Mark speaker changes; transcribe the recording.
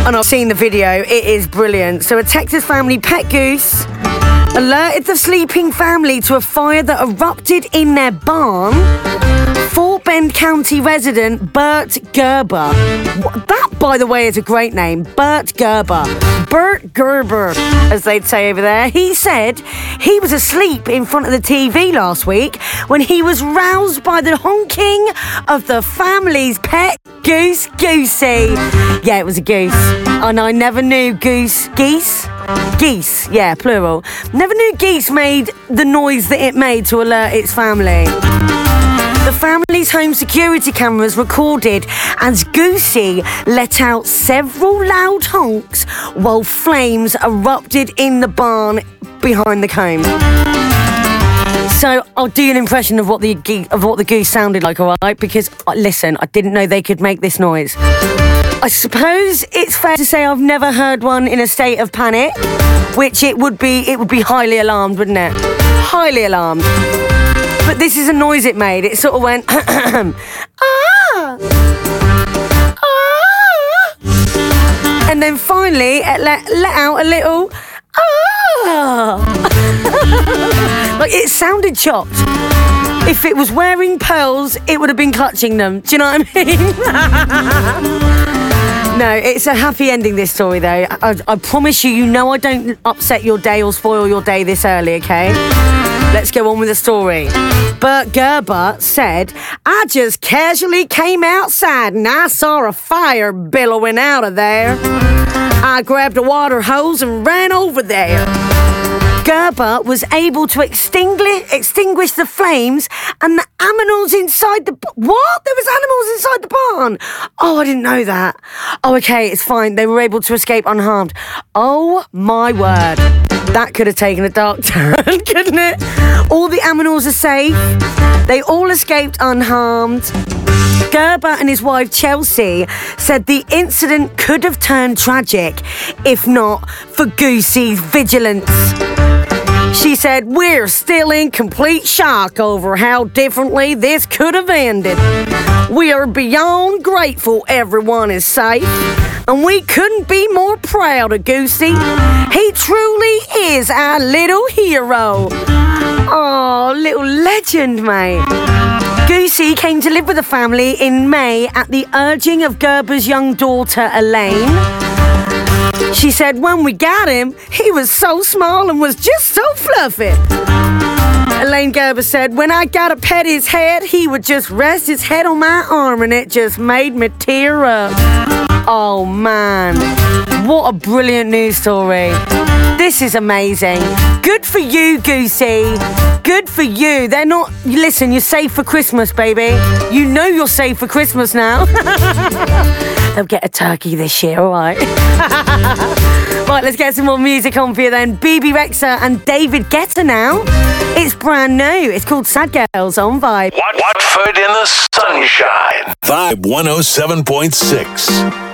Speaker 1: And I've seen the video. It is brilliant. So a Texas family pet goose alerted the sleeping family to a fire that erupted in their barn. Fort Bend County resident Bert Gerber. That, by the way, is a great name. Bert Gerber. Bert Gerber, as they'd say over there. He said he was asleep in front of the TV last week when he was roused by the honking of the family's pet goose, Goosey. Yeah, it was a goose. And I never knew geese, yeah, plural. Never knew geese made the noise that it made to alert its family. The family's home security cameras recorded as Goosey let out several loud honks while flames erupted in the barn behind the comb. So I'll do an impression of what the goose sounded like, all right? Because listen, I didn't know they could make this noise. I suppose it's fair to say I've never heard one in a state of panic, which it would be highly alarmed, wouldn't it? Highly alarmed. But this is a noise it made. It sort of went, ah, ah, and then finally it let out a little, ah. Like it sounded chopped. If it was wearing pearls, it would have been clutching them. Do you know what I mean? No, it's a happy ending, this story, though. I promise you, I don't upset your day or spoil your day this early, okay? Let's go on with the story. Bert Gerber said, I just casually came outside and I saw a fire billowing out of there. I grabbed a water hose and ran over there. Gerber was able to extinguish the flames and the animals inside the... What? There was animals inside the barn? Oh, I didn't know that. Oh, okay, it's fine. They were able to escape unharmed. Oh, my word. That could have taken a dark turn, couldn't it? All the animals are safe. They all escaped unharmed. Gerber and his wife Chelsea said the incident could have turned tragic if not for Goosey's vigilance. She said, we're still in complete shock over how differently this could have ended. We are beyond grateful everyone is safe, and we couldn't be more proud of Goosey. He truly is our little hero. Oh, little legend, mate. Goosey came to live with the family in May at the urging of Gerber's young daughter, Elaine. She said, when we got him, he was so small and was just so fluffy. Elaine Gerber said, when I got to pet his head, he would just rest his head on my arm and it just made me tear up. Oh, man. What a brilliant news story. This is amazing. Good for you, Goosey. Good for you. They're not... Listen, you're safe for Christmas, baby. You know you're safe for Christmas now. They'll get a turkey this year, all right? Right, let's get some more music on for you then. BB Rexha and David Guetta now. It's brand new. It's called Sad Girls on Vibe.
Speaker 2: Watford in the sunshine. Vibe 107.6.